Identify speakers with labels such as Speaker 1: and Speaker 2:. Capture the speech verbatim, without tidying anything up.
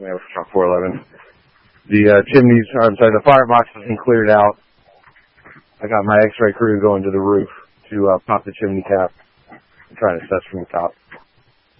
Speaker 1: Man, from four eleven. The uh, chimneys, or I'm sorry, the firebox has been cleared out. I got my X-ray crew going to the roof to uh, pop the chimney cap and try to assess from the top.